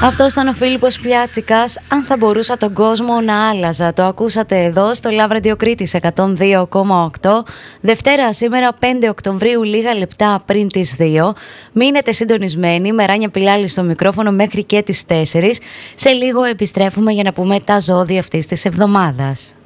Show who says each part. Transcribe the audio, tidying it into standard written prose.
Speaker 1: Αυτό ήταν ο Φίλιππος Πλιάτσικας. Αν θα μπορούσα τον κόσμο να άλλαζα. Το ακούσατε εδώ στο Love Radio Κρήτης 102,8. Δευτέρα σήμερα 5 Οκτωβρίου, λίγα λεπτά πριν τις 2. Μείνετε συντονισμένοι με Ράνια Πιλάλη στο μικρόφωνο μέχρι και τις 4. Σε λίγο επιστρέφουμε για να πούμε τα ζώδια αυτής της εβδομάδας.